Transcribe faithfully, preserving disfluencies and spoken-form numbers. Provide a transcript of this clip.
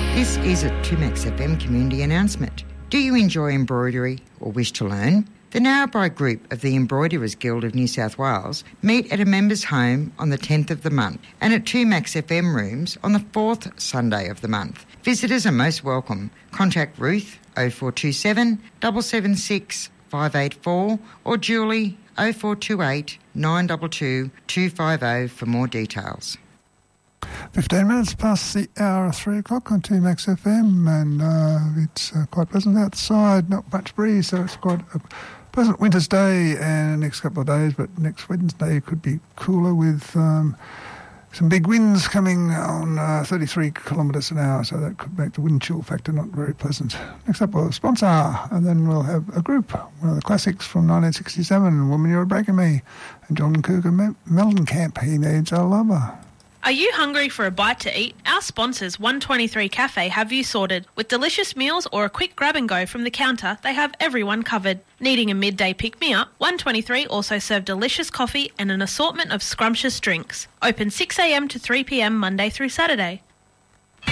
This is a two Max F M community announcement. Do you enjoy embroidery or wish to learn? The Narrabri Group of the Embroiderers Guild of New South Wales meet at a members' home on the tenth of the month and at two Max F M rooms on the fourth Sunday of the month. Visitors are most welcome. Contact Ruth oh four two seven, seven seven six, five eight four or Julie oh four two eight, nine two two, two five oh for more details. fifteen minutes past the hour of three o'clock on two Max F M, and uh, it's uh, quite pleasant outside, not much breeze, so it's quite a pleasant winter's day and the next couple of days, but next Wednesday could be cooler with um, some big winds coming on uh, thirty-three kilometres an hour, so that could make the wind chill factor not very pleasant. Next up, we'll sponsor, and then we'll have a group, one of the classics from nineteen sixty-seven, Woman You're Breaking Me, and John Cougar Mel- Mellencamp, He Needs a Lover. Are you hungry for a bite to eat? Our sponsors, one twenty-three Cafe, have you sorted. With delicious meals or a quick grab and go from the counter, they have everyone covered. Needing a midday pick-me-up? one twenty-three also serve delicious coffee and an assortment of scrumptious drinks. Open six a m to three p m Monday through Saturday.